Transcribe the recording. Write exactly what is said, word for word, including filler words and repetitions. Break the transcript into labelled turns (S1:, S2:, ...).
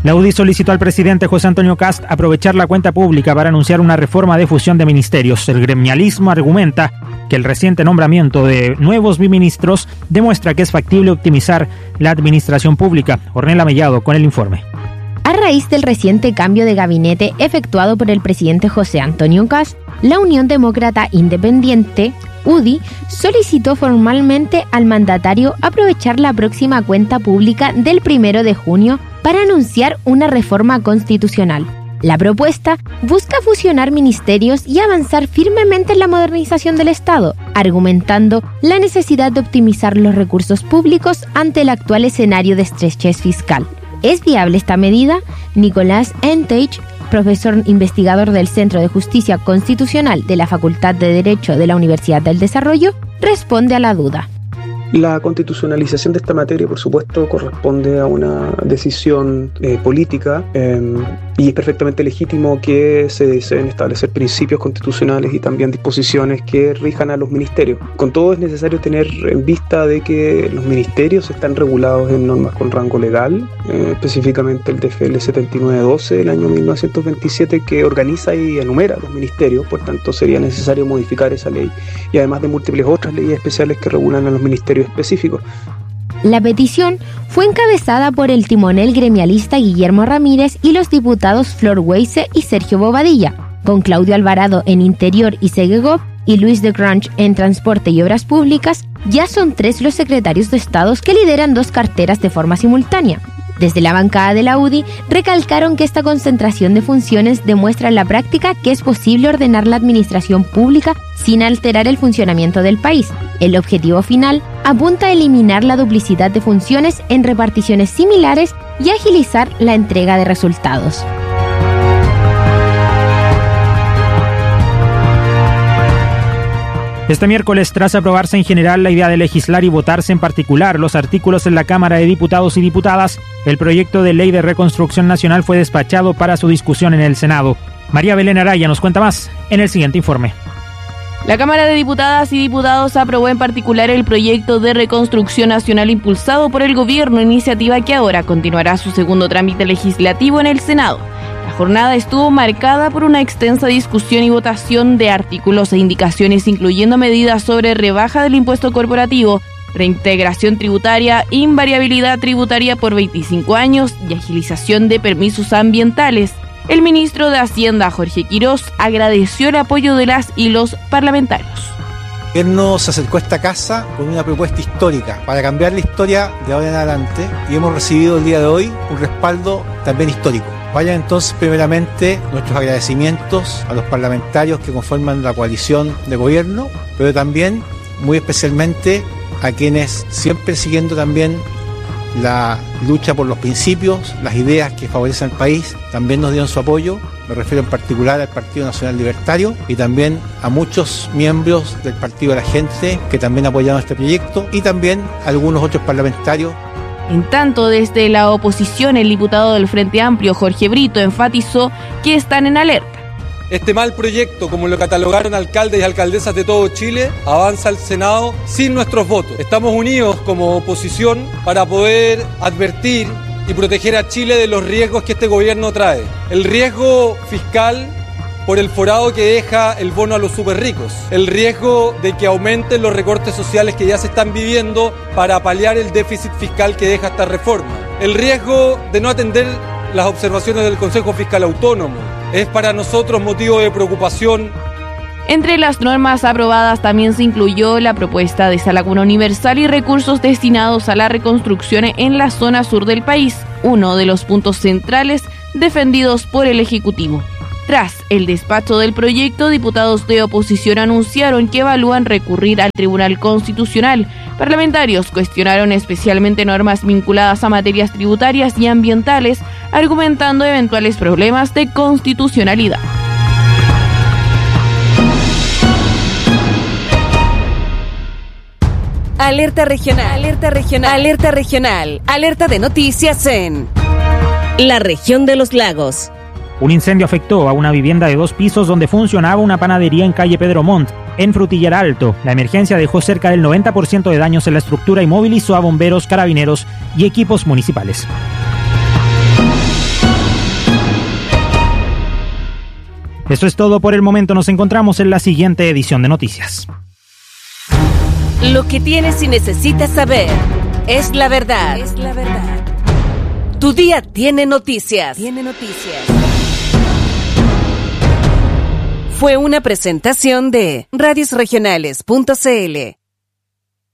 S1: La U D I solicitó al presidente José Antonio Kast aprovechar la cuenta pública para anunciar una reforma de fusión de ministerios. El gremialismo argumenta que el reciente nombramiento de nuevos biministros demuestra que es factible optimizar la administración pública. Ornella Mellado con el informe.
S2: A raíz del reciente cambio de gabinete efectuado por el presidente José Antonio Kast, la Unión Demócrata Independiente, U D I, solicitó formalmente al mandatario aprovechar la próxima cuenta pública del primero de junio para anunciar una reforma constitucional. La propuesta busca fusionar ministerios y avanzar firmemente en la modernización del Estado, argumentando la necesidad de optimizar los recursos públicos ante el actual escenario de estrechez fiscal. ¿Es viable esta medida? Nicolás Entech, profesor investigador del Centro de Justicia Constitucional de la Facultad de Derecho de la Universidad del Desarrollo, responde a la duda.
S3: La constitucionalización de esta materia, por supuesto, corresponde a una decisión eh, política eh, y es perfectamente legítimo que se deseen establecer principios constitucionales y también disposiciones que rijan a los ministerios. Con todo, es necesario tener en vista de que los ministerios están regulados en normas con rango legal, eh, específicamente el D F L setenta y nueve doce del año mil novecientos veintisiete, que organiza y enumera los ministerios. Por tanto, sería necesario modificar esa ley y además de múltiples otras leyes especiales que regulan a los ministerios específicos.
S2: La petición fue encabezada por el timonel gremialista Guillermo Ramírez y los diputados Flor Weise y Sergio Bobadilla, con Claudio Alvarado en Interior y Segegov y Luis de Grange en Transporte y Obras Públicas. Ya son tres los secretarios de Estado que lideran dos carteras de forma simultánea. Desde la bancada de la U D I recalcaron que esta concentración de funciones demuestra en la práctica que es posible ordenar la administración pública sin alterar el funcionamiento del país. El objetivo final apunta a eliminar la duplicidad de funciones en reparticiones similares y agilizar la entrega de resultados.
S1: Este miércoles, tras aprobarse en general la idea de legislar y votarse en particular los artículos en la Cámara de Diputados y Diputadas, el proyecto de ley de reconstrucción nacional fue despachado para su discusión en el Senado. María Belén Araya nos cuenta más en el siguiente informe.
S4: La Cámara de Diputadas y Diputados aprobó en particular el proyecto de reconstrucción nacional impulsado por el gobierno, iniciativa que ahora continuará su segundo trámite legislativo en el Senado. La jornada estuvo marcada por una extensa discusión y votación de artículos e indicaciones, incluyendo medidas sobre rebaja del impuesto corporativo, reintegración tributaria, invariabilidad tributaria por veinticinco años y agilización de permisos ambientales. El ministro de Hacienda, Jorge Quirós, agradeció el apoyo de las y los parlamentarios.
S5: El gobierno se acercó a esta casa con una propuesta histórica para cambiar la historia de ahora en adelante y hemos recibido el día de hoy un respaldo también histórico. Vayan entonces primeramente nuestros agradecimientos a los parlamentarios que conforman la coalición de gobierno, pero también muy especialmente a quienes, siempre siguiendo también la lucha por los principios, las ideas que favorecen al país, también nos dieron su apoyo. Me refiero en particular al Partido Nacional Libertario y también a muchos miembros del Partido de la Gente que también apoyaron este proyecto y también a algunos otros parlamentarios.
S4: En tanto, desde la oposición, el diputado del Frente Amplio, Jorge Brito, enfatizó que están en alerta.
S6: Este mal proyecto, como lo catalogaron alcaldes y alcaldesas de todo Chile, avanza al Senado sin nuestros votos. Estamos unidos como oposición para poder advertir y proteger a Chile de los riesgos que este gobierno trae. El riesgo fiscal por el forado que deja el bono a los superricos, el riesgo de que aumenten los recortes sociales que ya se están viviendo para paliar el déficit fiscal que deja esta reforma, el riesgo de no atender las observaciones del Consejo Fiscal Autónomo. Es para nosotros motivo de preocupación.
S4: Entre las normas aprobadas también se incluyó la propuesta de sala cuna universal y recursos destinados a la reconstrucción en la zona sur del país, uno de los puntos centrales defendidos por el Ejecutivo. Tras el despacho del proyecto, diputados de oposición anunciaron que evalúan recurrir al Tribunal Constitucional. Parlamentarios cuestionaron especialmente normas vinculadas a materias tributarias y ambientales, argumentando eventuales problemas de constitucionalidad.
S7: Alerta regional, alerta regional, alerta regional, alerta de noticias en la región de los lagos.
S1: Un incendio afectó a una vivienda de dos pisos donde funcionaba una panadería en calle Pedro Montt, en Frutillar Alto. La emergencia dejó cerca del noventa por ciento de daños en la estructura y movilizó a bomberos, carabineros y equipos municipales. Eso es todo por el momento, nos encontramos en la siguiente edición de Noticias.
S7: Lo que tienes y necesitas saber es la verdad. Es la verdad. Tu día tiene noticias. Tiene noticias. Fue una presentación de radios regionales punto c l.